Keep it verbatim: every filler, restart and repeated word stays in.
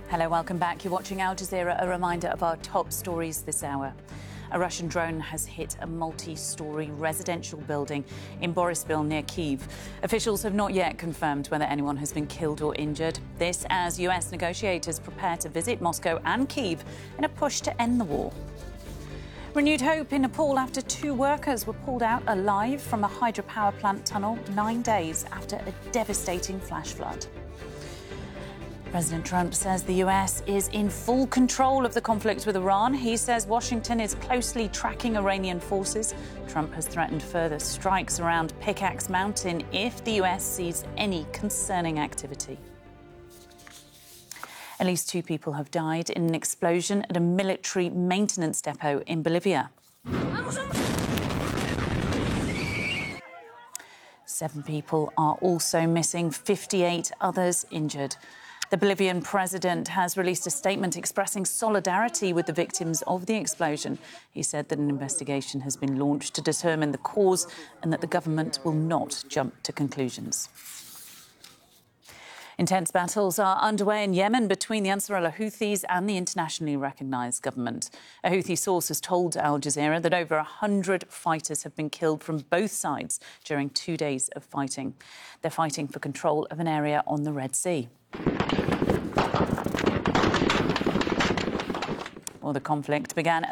Hello, welcome back. You're watching Al Jazeera. A reminder of our top stories this hour. A Russian drone has hit a multi-storey residential building in Boryspil near Kyiv. Officials have not yet confirmed whether anyone has been killed or injured. This as U S negotiators prepare to visit Moscow and Kyiv in a push to end the war. Renewed hope in Nepal after two workers were pulled out alive from a hydropower plant tunnel nine days after a devastating flash flood. President Trump says the U S is in full control of the conflict with Iran. He says Washington is closely tracking Iranian forces. Trump has threatened further strikes around Pickaxe Mountain if the U S sees any concerning activity. At least two people have died in an explosion at a military maintenance depot in Bolivia. Seven people are also missing, fifty-eight others injured. The Bolivian president has released a statement expressing solidarity with the victims of the explosion. He said that an investigation has been launched to determine the cause and that the government will not jump to conclusions. Intense battles are underway in Yemen between the Ansarullah Houthis and the internationally recognised government. A Houthi source has told Al Jazeera that over one hundred fighters have been killed from both sides during two days of fighting. They're fighting for control of an area on the Red Sea. Well, the conflict began